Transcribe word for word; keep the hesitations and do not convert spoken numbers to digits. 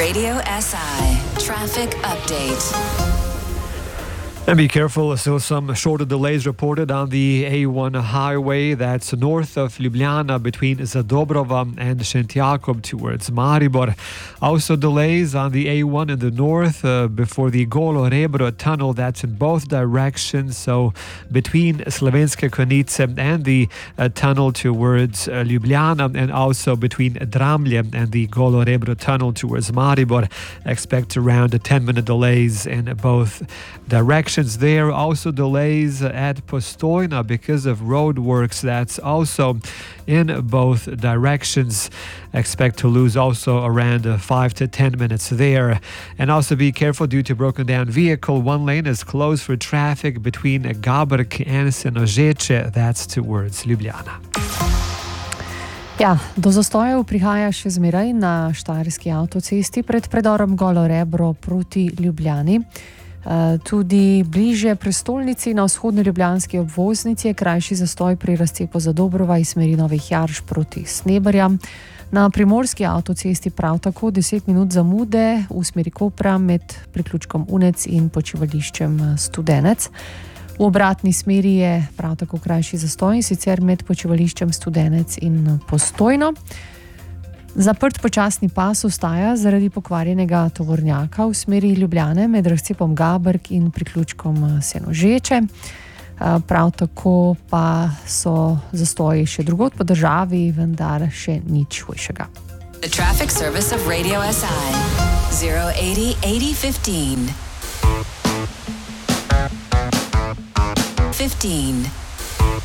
Radio S I Traffic Update. And be careful, still some shorter delays reported on the A one highway that's north of Ljubljana between Zadobrova and Šentjakov towards Maribor. Also delays on the A one in the north uh, before the Golo Rebro tunnel, that's in both directions, so between Slovenske Konjice and the uh, tunnel towards uh, Ljubljana, and also between Dramlje and the Golo Rebro tunnel towards Maribor. Expect around ten minute delays in both directions. There are also delays at Postojna because of road works. That's also in both directions. Expect to lose also around five to ten minutes there. And also be careful due to broken down vehicle. One lane is closed for traffic between Gabrk and Senožeče. That's towards Ljubljana. Ja, do zastojev prihaja še zmeraj na Štajerski avtocesti pred predorom Golo Rebro proti Ljubljani. Uh, tudi bliže prestolnici na vzhodni ljubljanski obvoznici je krajši zastoj pri razcepu Zadobrova iz smeri Novih Jarš proti Sneberjam. Na primorski avtocesti prav tako deset minut zamude v smeri Kopra med priključkom Unec in počivališčem Studenec. V obratni smeri je prav tako krajši zastoj, sicer med počivališčem Studenec in Postojno. Zaprt počasni pas ostaja zaradi pokvarjenega tovornjaka v smeri Ljubljane med razcepom Gabrk in priključkom Senožeče. Prav tako pa so zastoji še drugod po državi, vendar še nič hujšega. The traffic service of Radio S I zero eighty eighty fifteen. fifteen.